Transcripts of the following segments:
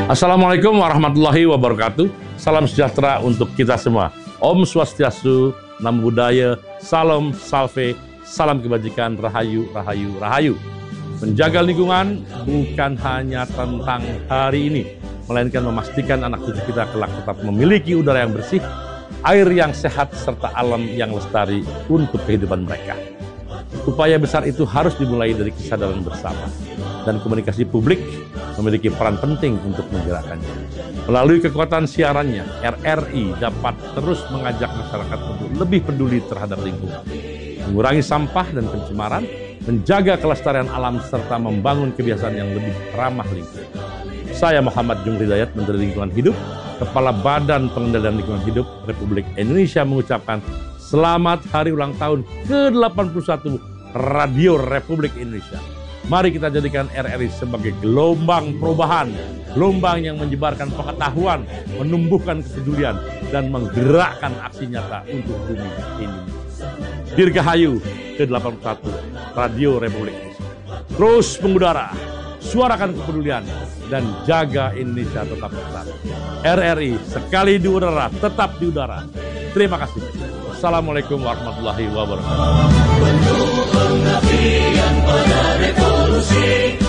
Assalamualaikum warahmatullahi wabarakatuh. Salam sejahtera untuk kita semua. Om Swastiastu, Namo Buddhaya, Salam Salve, salam kebajikan, Rahayu, Rahayu, Rahayu. Menjaga lingkungan bukan hanya tentang hari ini, melainkan memastikan anak cucu kita kelak tetap memiliki udara yang bersih, air yang sehat, serta alam yang lestari untuk kehidupan mereka. Upaya besar itu harus dimulai dari kesadaran bersama, dan komunikasi publik memiliki peran penting untuk menggerakkannya. Melalui kekuatan siarannya, RRI dapat terus mengajak masyarakat untuk lebih peduli terhadap lingkungan, mengurangi sampah dan pencemaran, menjaga kelestarian alam, serta membangun kebiasaan yang lebih ramah lingkungan. Saya Muhammad Jung Hidayat, Menteri Lingkungan Hidup, Kepala Badan Pengendalian Lingkungan Hidup Republik Indonesia, mengucapkan selamat hari ulang tahun ke-81 Radio Republik Indonesia. Mari kita jadikan RRI sebagai gelombang perubahan, gelombang yang menyebarkan pengetahuan, menumbuhkan kepedulian, dan menggerakkan aksi nyata untuk bumi Indonesia. Dirgahayu ke-81 Radio Republik Indonesia. Terus mengudara, suarakan kepedulian, dan jaga Indonesia tetap lestari. RRI sekali di udara, tetap di udara. Terima kasih. Assalamualaikum warahmatullahi wabarakatuh. Pengabdian pada revolusi.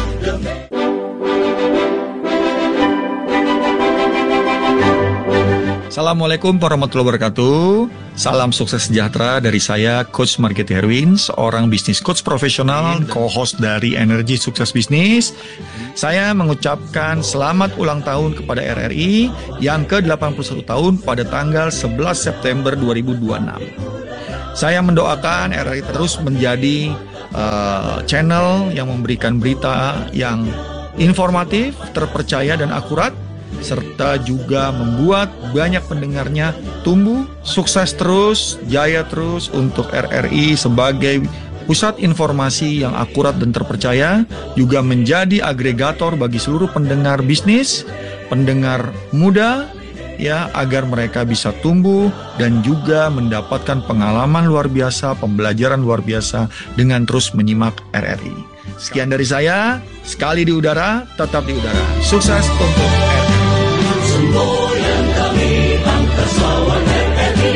Assalamualaikum warahmatullahi wabarakatuh. Salam sukses sejahtera dari saya, Coach Margeti Herwin, seorang bisnis coach profesional, co-host dari Energi Sukses Bisnis. Saya mengucapkan selamat ulang tahun kepada RRI yang ke-81 tahun pada tanggal 11 September 2026. Saya mendoakan RRI terus menjadi channel yang memberikan berita yang informatif, terpercaya, dan akurat, serta juga membuat banyak pendengarnya tumbuh, sukses terus, jaya terus untuk RRI sebagai pusat informasi yang akurat dan terpercaya, juga menjadi agregator bagi seluruh pendengar bisnis, pendengar muda, ya, agar mereka bisa tumbuh dan juga mendapatkan pengalaman luar biasa, pembelajaran luar biasa dengan terus menyimak RRI. Sekian dari saya, sekali di udara, tetap di udara. Sukses untuk RRI. Semboyan kami angkat sawan RRI.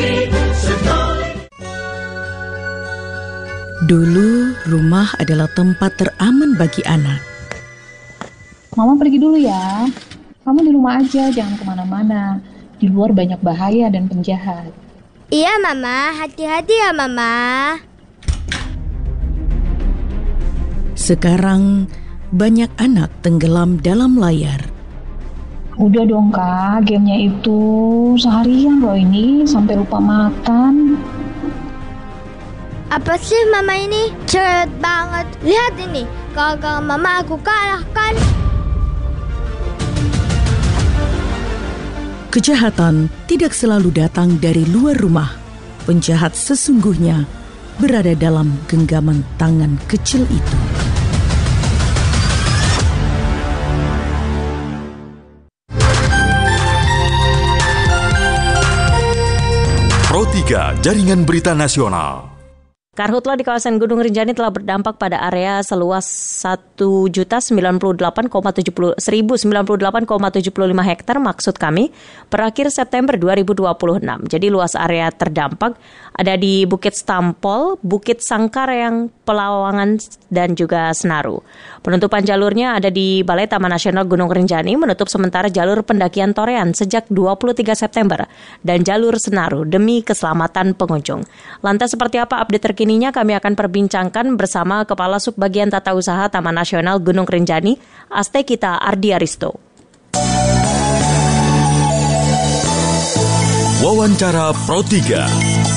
Dulu, rumah adalah tempat teraman bagi anak. Mama pergi dulu ya. Kamu di rumah aja, jangan kemana-mana. Di luar banyak bahaya dan penjahat. Iya, Mama. Hati-hati ya, Mama. Sekarang, banyak anak tenggelam dalam layar. Udah dong Kak, gamenya itu seharian loh ini, sampai lupa makan. Apa sih Mama ini? Cerewet banget. Lihat ini, kalau Mama aku kalahkan. Kejahatan tidak selalu datang dari luar rumah. Penjahat sesungguhnya berada dalam genggaman tangan kecil itu. Pro 3 Jaringan Berita Nasional. Karhutla di kawasan Gunung Rinjani telah berdampak pada area seluas 1.098,75 hektar, maksud kami, per akhir September 2026. Jadi luas area terdampak ada di Bukit Stampol, Bukit Sangkareang, Pelawangan, dan juga Senaru. Penutupan jalurnya ada di Balai Taman Nasional Gunung Rinjani, menutup sementara jalur pendakian Torean sejak 23 September, dan jalur Senaru demi keselamatan pengunjung. Lantas seperti apa update terkininya, kami akan perbincangkan bersama Kepala Subbagian Tata Usaha Taman Nasional Gunung Rinjani, Astekita Ardi Aristo. Wawancara Pro 3.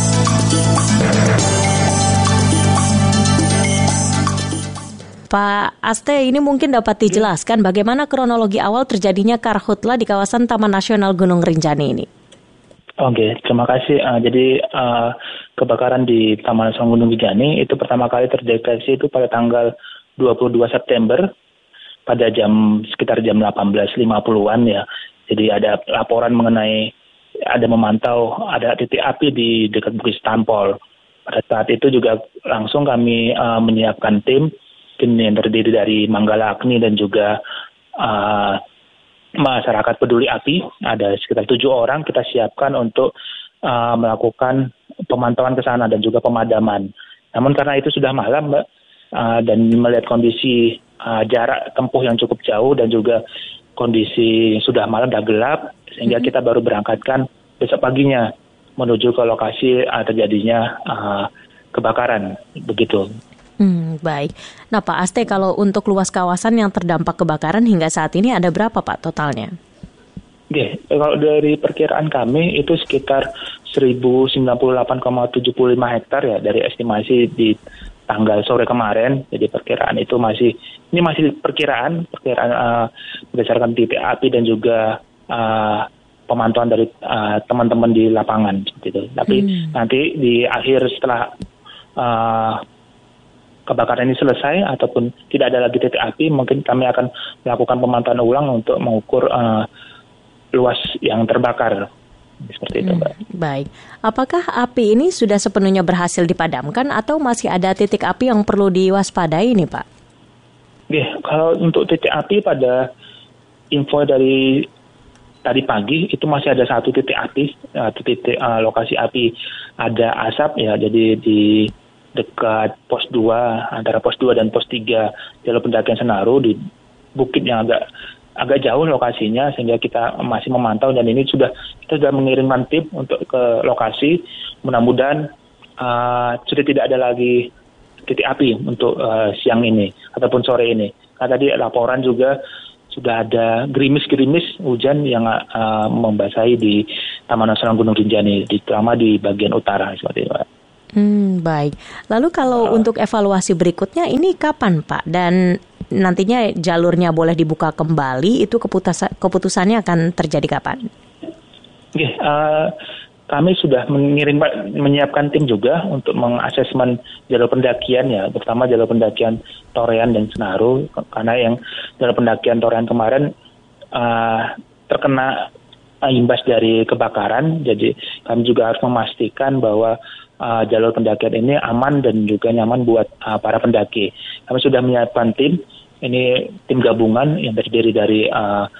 Pak Aste, ini mungkin dapat dijelaskan bagaimana kronologi awal terjadinya karhutla di kawasan Taman Nasional Gunung Rinjani ini? Oke, terima kasih. Jadi kebakaran di Taman Nasional Gunung Rinjani itu pertama kali terdeteksi itu pada tanggal 22 September pada sekitar jam 18.50-an ya. Jadi ada laporan mengenai ada memantau ada titik api di dekat Bukit Stampol. Pada saat itu juga langsung kami menyiapkan tim yang terdiri dari Manggala Agni dan juga masyarakat peduli api, ada sekitar 7 orang kita siapkan untuk melakukan pemantauan ke sana dan juga pemadaman. Namun karena itu sudah malam, Mbak, dan melihat kondisi jarak tempuh yang cukup jauh dan juga kondisi sudah malam, sudah gelap, sehingga kita baru berangkatkan besok paginya menuju ke lokasi terjadinya kebakaran, begitu. Baik. Nah Pak Aste, kalau untuk luas kawasan yang terdampak kebakaran hingga saat ini ada berapa Pak totalnya? Oke, kalau dari perkiraan kami itu sekitar 1098,75 hektar ya dari estimasi di tanggal sore kemarin. Jadi perkiraan itu masih perkiraan berdasarkan titik api dan juga pemantauan dari teman-teman di lapangan seperti itu. Tapi nanti di akhir setelah kebakaran ini selesai ataupun tidak ada lagi titik api, mungkin kami akan melakukan pemantauan ulang untuk mengukur luas yang terbakar. Seperti itu, Mbak. Baik. Apakah api ini sudah sepenuhnya berhasil dipadamkan atau masih ada titik api yang perlu diwaspadai nih, Pak? Oke, kalau untuk titik api pada info dari tadi pagi itu masih ada satu titik api, lokasi api ada asap ya, jadi di dekat pos 2, antara pos 2 dan pos 3 jalur pendakian Senaru di bukit yang agak jauh lokasinya, sehingga kita masih memantau dan ini kita sudah mengirimkan tim untuk ke lokasi. Mudah-mudahan sudah tidak ada lagi titik api untuk siang ini ataupun sore ini. Karena tadi laporan juga sudah ada gerimis-gerimis hujan yang membasahi di Taman Nasional Gunung Rinjani, terutama di bagian utara seperti itu. Baik. Lalu kalau untuk evaluasi berikutnya ini kapan Pak? Dan nantinya jalurnya boleh dibuka kembali, itu keputusannya akan terjadi kapan? Oke, kami sudah menyiapkan tim juga untuk mengasesmen jalur pendakian ya, terutama jalur pendakian Torean dan Senaru, karena yang jalur pendakian Torean kemarin terkena imbas dari kebakaran, jadi kami juga harus memastikan bahwa jalur pendakian ini aman dan juga nyaman buat para pendaki. Kami sudah menyiapkan tim, ini tim gabungan yang terdiri dari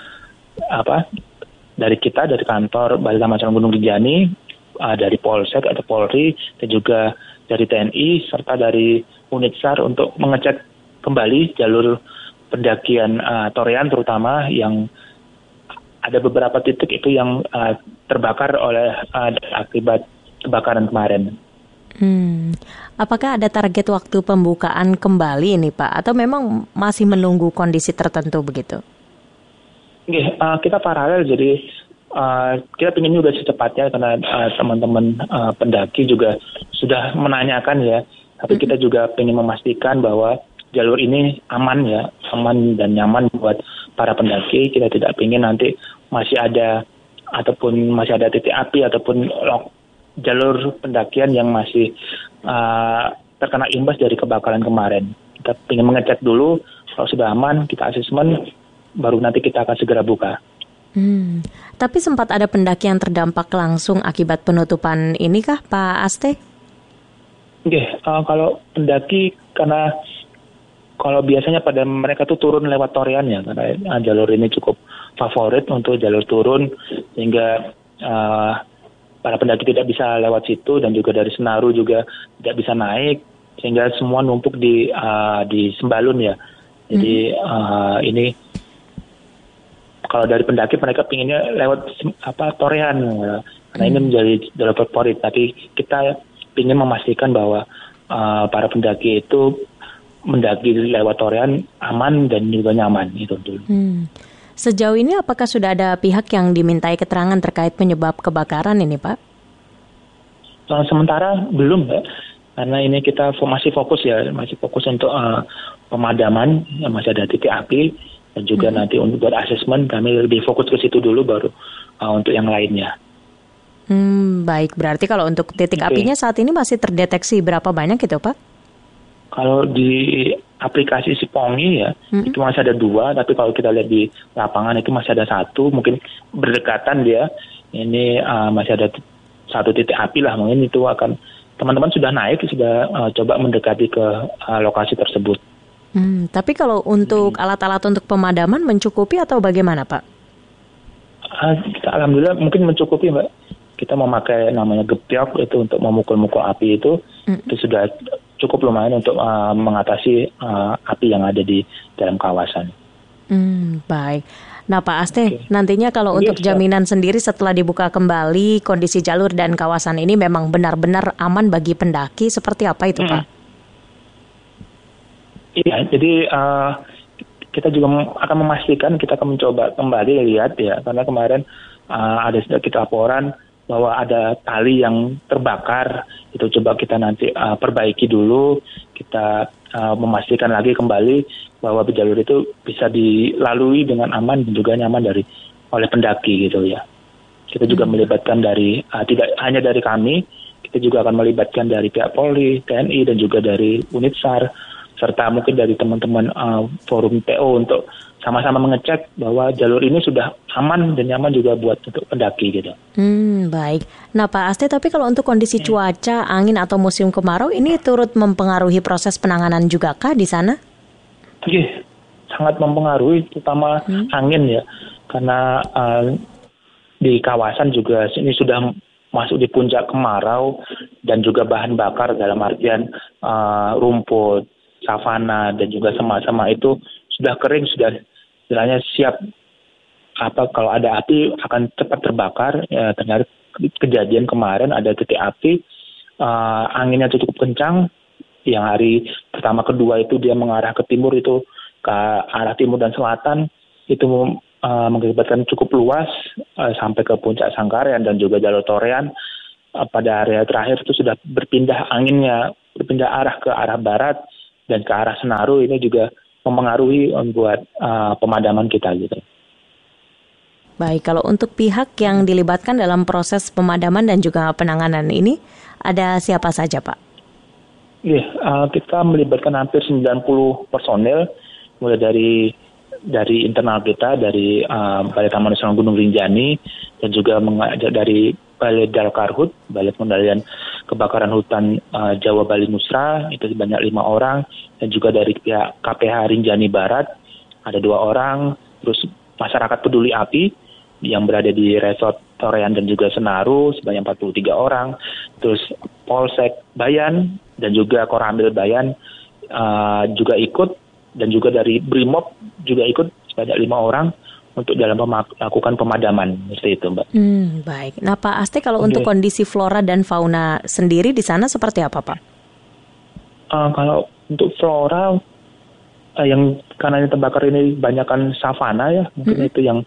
dari kantor Balai Taman Nasional Gunung Rinjani, dari Polsek atau Polri, dan juga dari TNI serta dari unit SAR untuk mengecek kembali jalur pendakian Torean, terutama yang ada beberapa titik itu yang terbakar oleh akibat kebakaran kemarin. Apakah ada target waktu pembukaan kembali ini Pak? Atau memang masih menunggu kondisi tertentu begitu? Kita paralel, jadi kita ingin juga secepatnya karena teman-teman pendaki juga sudah menanyakan ya. Tapi kita juga ingin memastikan bahwa jalur ini aman dan nyaman buat para pendaki. Kita tidak ingin nanti masih ada titik api ataupun jalur pendakian yang masih terkena imbas dari kebakaran kemarin. Kita ingin mengecek dulu, kalau sudah aman kita asesmen, baru nanti kita akan segera buka. Tapi sempat ada pendaki yang terdampak langsung akibat penutupan ini kah Pak Aste? Kalau pendaki, karena kalau biasanya pada mereka tuh turun lewat Torean ya, karena jalur ini cukup favorit untuk jalur turun, sehingga para pendaki tidak bisa lewat situ, dan juga dari Senaru juga tidak bisa naik, sehingga semua numpuk di Sembalun ya. Jadi ini kalau dari pendaki mereka pinginnya lewat Torean, karena ini menjadi jalur favorit. Tapi kita ingin memastikan bahwa para pendaki itu mendaki lewat Torean aman dan juga nyaman itu dulu. Sejauh ini apakah sudah ada pihak yang dimintai keterangan terkait penyebab kebakaran ini, Pak? Sementara belum, Mbak. Karena ini kita masih fokus untuk pemadaman, masih ada titik api, dan juga nanti untuk buat asesmen kami lebih fokus ke situ dulu, baru untuk yang lainnya. Baik, berarti kalau untuk titik apinya saat ini masih terdeteksi berapa banyak gitu, Pak? Kalau di aplikasi Sipongi ya, itu masih ada 2, tapi kalau kita lihat di lapangan itu masih ada 1, mungkin berdekatan dia. Ini masih ada 1 titik api lah, mungkin itu akan teman-teman sudah naik, sudah coba mendekati ke lokasi tersebut. Tapi kalau untuk alat-alat untuk pemadaman mencukupi atau bagaimana, Pak? Kita alhamdulillah mungkin mencukupi, Mbak. Kita memakai namanya gebyok itu untuk memukul-mukul api itu sudah cukup lumayan untuk mengatasi api yang ada di dalam kawasan. Baik. Nah Pak Aste, nantinya kalau untuk jaminan sendiri setelah dibuka kembali, kondisi jalur dan kawasan ini memang benar-benar aman bagi pendaki, seperti apa itu Pak? Iya, jadi kita juga akan memastikan, kita akan mencoba kembali lihat ya, karena kemarin ada sedikit laporan bahwa ada tali yang terbakar, itu coba kita nanti perbaiki dulu, kita memastikan lagi kembali bahwa jalur itu bisa dilalui dengan aman dan juga nyaman oleh pendaki gitu ya. Kita juga melibatkan dari tidak hanya dari kami, kita juga akan melibatkan dari pihak Polri, TNI dan juga dari unit SAR serta mungkin dari teman-teman forum TO untuk sama-sama mengecek bahwa jalur ini sudah aman dan nyaman juga buat untuk pendaki gitu. Baik. Nah Pak Aste, tapi kalau untuk kondisi cuaca, angin atau musim kemarau ini turut mempengaruhi proses penanganan juga kah di sana? Iya, sangat mempengaruhi, terutama angin ya, karena di kawasan juga ini sudah masuk di puncak kemarau dan juga bahan bakar dalam artian rumput, savana dan juga semak-semak itu sudah kering, sudah istilahnya siap kalau ada api akan cepat terbakar. Ya, ternyata kejadian kemarin ada titik api, anginnya cukup kencang, yang hari pertama kedua itu dia mengarah ke timur, itu ke arah timur dan selatan, itu mengakibatkan cukup luas sampai ke puncak Sangkarean dan juga jalur Torean. Pada area terakhir itu sudah anginnya berpindah arah ke arah barat dan ke arah Senaru, ini juga mempengaruhi buat pemadaman kita gitu. Baik, kalau untuk pihak yang dilibatkan dalam proses pemadaman dan juga penanganan ini, ada siapa saja Pak? Iya, kita melibatkan hampir 90 personel, mulai dari internal kita, dari Balai Taman Nasional Gunung Rinjani, dan juga dari Balai Dalkarhut, Balai Pengendalian Kebakaran Hutan Jawa Bali Musra, itu sebanyak 5 orang, dan juga dari pihak KPH Rinjani Barat, ada 2 orang, terus masyarakat peduli api, yang berada di Resort Torean dan juga Senaru, sebanyak 43 orang, terus Polsek Bayan, dan juga Koramil Bayan juga ikut, dan juga dari Brimob juga ikut sebanyak 5 orang untuk dalam melakukan pemadaman, seperti itu Mbak. Baik. Nah Pak Aste, kalau untuk kondisi flora dan fauna sendiri di sana seperti apa Pak? Kalau untuk flora, yang karena ini terbakar ini banyakkan savana ya, mungkin itu yang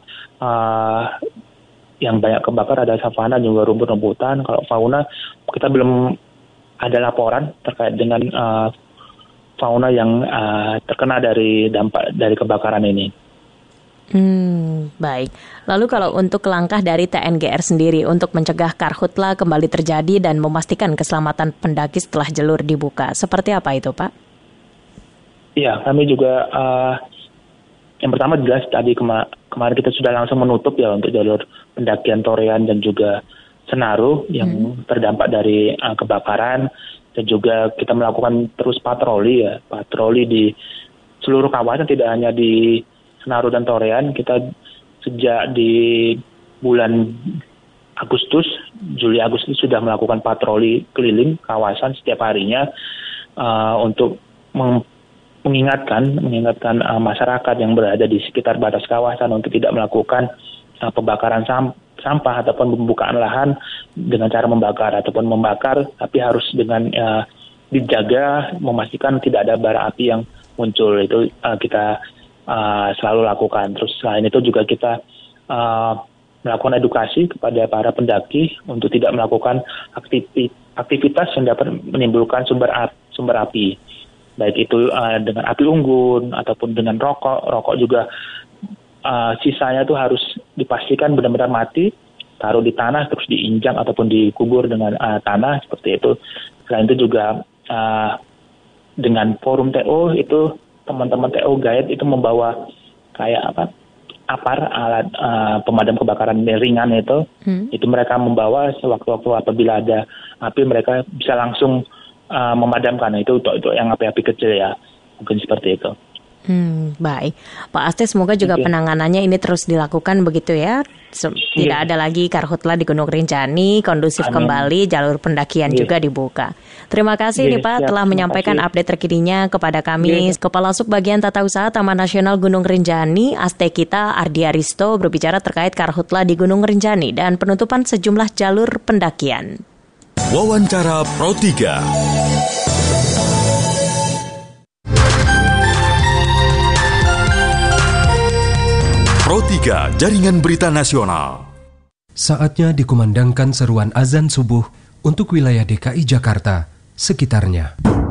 banyak kebakar ada savana juga rumput-rumputan. Kalau fauna kita belum ada laporan terkait dengan fauna yang terkena dari dampak dari kebakaran ini. Baik. Lalu kalau untuk langkah dari TNGR sendiri untuk mencegah karhutla kembali terjadi dan memastikan keselamatan pendaki setelah jalur dibuka, seperti apa itu Pak? Iya, kami juga yang pertama jelas tadi kemarin kita sudah langsung menutup ya untuk jalur pendakian Torean dan juga Senaru yang terdampak dari kebakaran, dan juga kita melakukan terus patroli di seluruh kawasan, tidak hanya di Senaru dan Torean. Kita sejak di bulan Juli Agustus sudah melakukan patroli keliling kawasan setiap harinya untuk mengingatkan masyarakat yang berada di sekitar batas kawasan untuk tidak melakukan pembakaran sampah ataupun pembukaan lahan dengan cara membakar ataupun membakar, tapi harus dengan dijaga, memastikan tidak ada bara api yang muncul. Itu kita selalu lakukan. Terus selain itu juga kita melakukan edukasi kepada para pendaki untuk tidak melakukan aktivitas yang dapat menimbulkan sumber api, baik itu dengan api unggun ataupun dengan rokok juga sisanya itu harus dipastikan benar-benar mati, taruh di tanah terus diinjak ataupun dikubur dengan tanah, seperti itu. Selain itu juga dengan forum TO itu teman-teman TO Guide itu membawa kayak alat pemadam kebakaran ringan itu mereka membawa sewaktu-waktu apabila ada api mereka bisa langsung memadamkan. Itu untuk yang api-api kecil ya, mungkin seperti itu. Baik, Pak Aste, semoga juga penanganannya ini terus dilakukan begitu ya. Tidak ada lagi karhutla di Gunung Rinjani, kondusif kembali, jalur pendakian juga dibuka. Terima kasih nih Pak telah menyampaikan update terkininya kepada kami. Kepala Subbagian Tata Usaha Taman Nasional Gunung Rinjani, Aste kita Ardi Aristo, berbicara terkait karhutla di Gunung Rinjani dan penutupan sejumlah jalur pendakian. Wawancara Pro 3. Pro 3 Jaringan Berita Nasional. Saatnya dikumandangkan seruan azan subuh untuk wilayah DKI Jakarta sekitarnya.